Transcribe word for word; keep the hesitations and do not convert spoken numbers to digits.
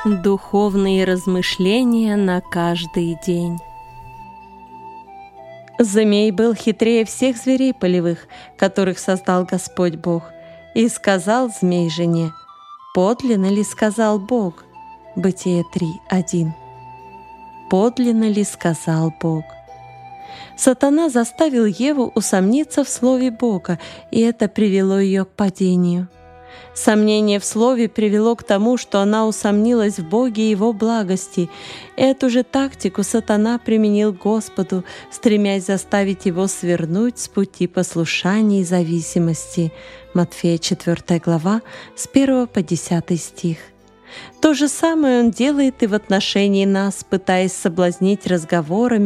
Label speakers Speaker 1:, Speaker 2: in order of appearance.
Speaker 1: Духовные размышления на каждый день. Змей был хитрее всех зверей полевых, которых создал Господь Бог. И сказал змей жене: «Подлинно ли сказал Бог?» Бытие три, один. Подлинно ли сказал Бог? Сатана заставил Еву усомниться в слове Бога, и это привело ее к падению. Сомнение в слове привело к тому, что она усомнилась в Боге и Его благости. Эту же тактику сатана применил к Господу, стремясь заставить Его свернуть с пути послушания и зависимости. Матфея четвёртая глава, с первого по десятый стих. То же самое он делает и в отношении нас, пытаясь соблазнить разговорами